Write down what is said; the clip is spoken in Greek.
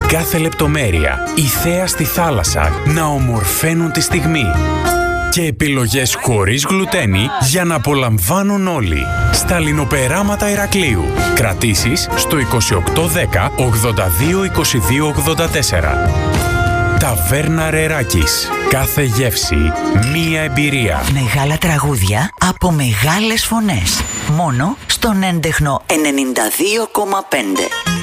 κάθε λεπτομέρεια, η θέα στη θάλασσα να ομορφαίνουν τη στιγμή. Και επιλογές χωρίς γλουτένη για να απολαμβάνουν όλοι. Στα Λινοπεράματα Ηρακλείου. Κρατήσεις στο 2810 82 22 84. Ταβέρνα Ρεράκης. Κάθε γεύση, μία εμπειρία. Μεγάλα τραγούδια από μεγάλες φωνές. Μόνο στον έντεχνο 92,5.